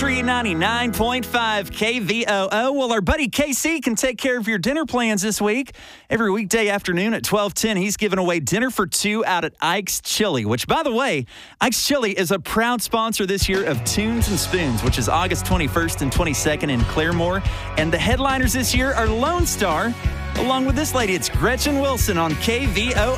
Country 99.5 KVOO. Well, our buddy KC can take care of your dinner plans this week. Every weekday afternoon at 12:10, he's giving away dinner for two out at Ike's Chili, which, by the way, Ike's Chili is a proud sponsor this year of Tunes and Spoons, which is August 21st and 22nd in Claremore. And the headliners this year are Lone Star. Along with this lady, it's Gretchen Wilson on KVOO.